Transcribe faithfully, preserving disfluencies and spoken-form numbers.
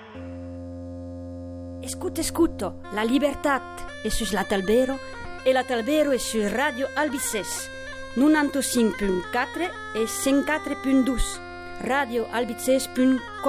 Escuto, escuto, la libertà è su la Talbero e la Talbero è su Radio Albices novantacinque virgola quattro e cent quatre virgola due radio albices punto com.